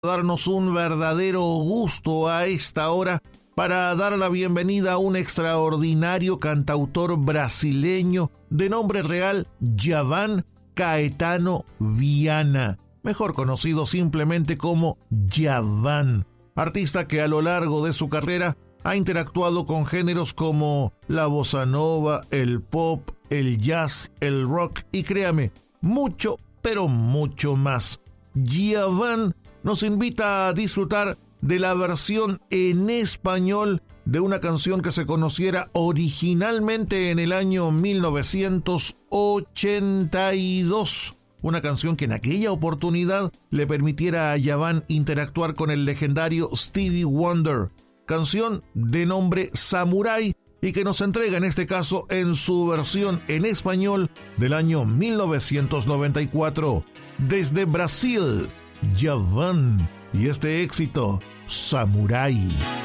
Darnos un verdadero gusto a esta hora para dar la bienvenida a un extraordinario cantautor brasileño de nombre real Djavan Caetano Viana, mejor conocido simplemente como Djavan, artista que a lo largo de su carrera ha interactuado con géneros como la bossa nova, el pop, el jazz, el rock y créame, mucho, pero mucho más. Djavan nos invita a disfrutar de la versión en español de una canción que se conociera originalmente en el año 1982. Una canción que en aquella oportunidad le permitiera a Djavan interactuar con el legendario Stevie Wonder. Canción de nombre Samurai y que nos entrega en este caso en su versión en español del año 1994. Desde Brasil, Djavan y este éxito, Samurai.